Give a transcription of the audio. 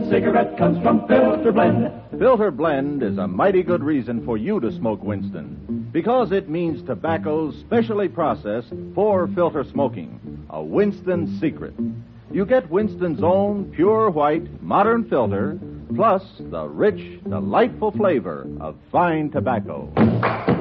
cigarette comes from Filter Blend. Filter Blend is a mighty good reason for you to smoke Winston, because it means tobacco's specially processed for filter smoking, a Winston secret. You get Winston's own pure white, modern filter, plus the rich, delightful flavor of fine tobacco.